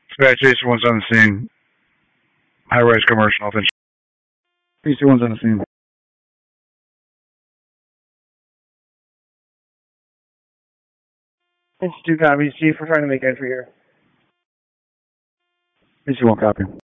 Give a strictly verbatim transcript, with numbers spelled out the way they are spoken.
Dispatch Jason one's on the scene. High-rise commercial offense. P C one's on the scene. Institute copy. Chief, we're trying to make entry here. P C one copy.